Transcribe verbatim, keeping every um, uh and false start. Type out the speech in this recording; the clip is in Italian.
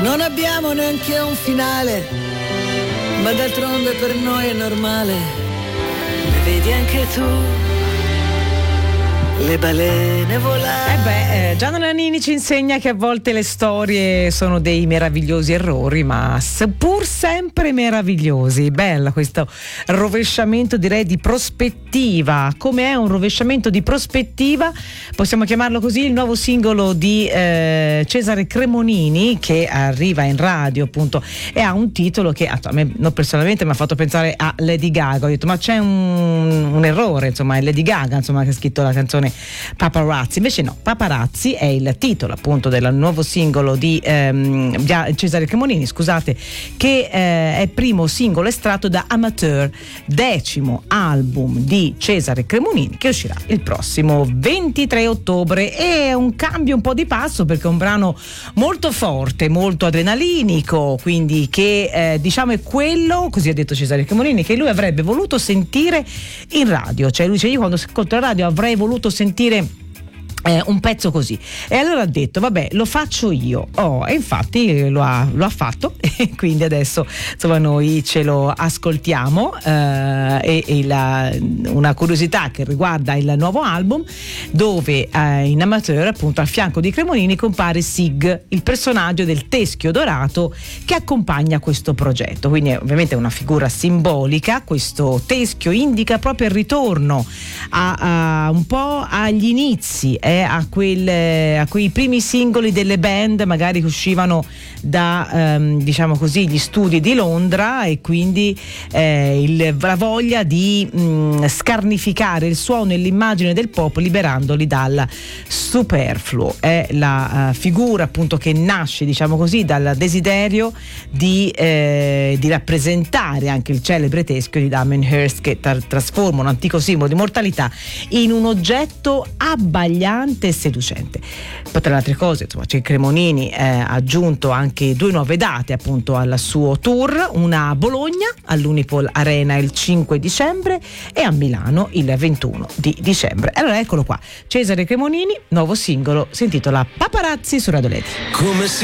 Non abbiamo neanche un finale, ma d'altronde per noi è normale. Le vedi anche tu, le balene volare. Eh beh, eh, Gianna Nannini ci insegna che a volte le storie sono dei meravigliosi errori, ma pur sempre meravigliosi. Bella questo rovesciamento, direi, di prospettiva. Come è un rovesciamento di prospettiva? Possiamo chiamarlo così, il nuovo singolo di eh, Cesare Cremonini, che arriva in radio appunto e ha un titolo che a me non personalmente mi ha fatto pensare a Lady Gaga. Ho detto ma c'è un, un errore, insomma è Lady Gaga insomma che ha scritto la canzone Paparazzi. Invece no, Paparazzi è il titolo appunto del nuovo singolo di ehm, Cesare Cremonini, scusate, che eh, è primo singolo estratto da Amateur, decimo album di Cesare Cremonini, che uscirà il prossimo ventitré ottobre. È un cambio un po' di passo perché è un brano molto forte, molto adrenalinico, quindi che eh, diciamo è quello, così ha detto Cesare Cremonini, che lui avrebbe voluto sentire in radio. Cioè lui dice: io quando ascolto la radio avrei voluto sentire Eh, un pezzo così, e allora ha detto vabbè lo faccio io, oh, e infatti lo ha, lo ha fatto e quindi adesso insomma noi ce lo ascoltiamo. eh, e, e la, una curiosità che riguarda il nuovo album, dove eh, in Amateur appunto al fianco di Cremonini compare Sig, il personaggio del teschio dorato che accompagna questo progetto, quindi è ovviamente una figura simbolica. Questo teschio indica proprio il ritorno a, a un po' agli inizi, eh, A, quel, a quei primi singoli delle band magari che uscivano da ehm, diciamo così gli studi di Londra, e quindi eh, il, la voglia di mh, scarnificare il suono e l'immagine del pop liberandoli dal superfluo. È la uh, figura appunto che nasce diciamo così dal desiderio di, eh, di rappresentare anche il celebre teschio di Damien Hirst, che tra- trasforma un antico simbolo di mortalità in un oggetto abbagliante e seducente. Poi tra le altre cose insomma c'è Cremonini eh, ha aggiunto anche due nuove date appunto al suo tour, una a Bologna all'Unipol Arena il cinque dicembre e a Milano il ventuno di dicembre. Allora eccolo qua, Cesare Cremonini, nuovo singolo, si intitola Paparazzi su Radio Leti. Come si